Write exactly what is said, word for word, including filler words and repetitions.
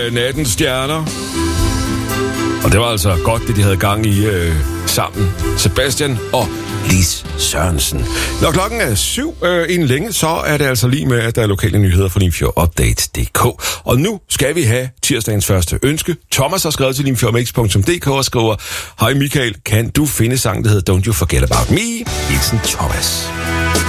øh, nattens stjerner. Og det var altså godt, det de havde gang i øh, sammen. Sebastian og Lis Sørensen. Når klokken er syv øh, inden længe, så er det altså lige med, at der er lokale nyheder fra Limfjord Update punktum d k. Og nu skal vi have tirsdagens første ønske. Thomas har skrevet til limfjordmix punktum d k og skriver: Hej Michael, kan du finde sangen, der hedder Don't You Forget About Me? Hilsen Thomas.